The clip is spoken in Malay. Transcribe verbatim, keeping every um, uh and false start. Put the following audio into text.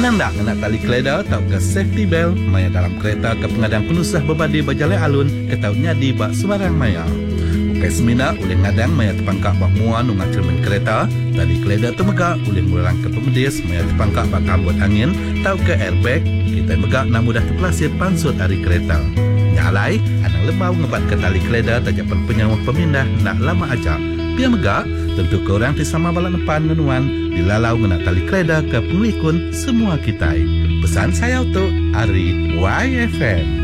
Anang dak kena tali keleda tau ke safety belt maya dalam kereta ke pengadang penusah berbadi berjalan alun ke tau nyadi bak sembarang maya. Ukai semina oleh ngadang maya terpangkak bak muan ungat cermin kereta, tali keleda temegak oleh murang ke pemedis maya terpangkak bak kambut angin tau ke airbag, kita megak nak mudah terpelasir pansut hari kereta. Nyalai, anang lebau ngebat ke tali keleda tajak penyawa pemindah nak lama aja. Pia megak, tentu korang di sama balak depan menuan dilalau ngena tali keleda ke penglikun semua kita. Pesan saya untuk Ari Y F M.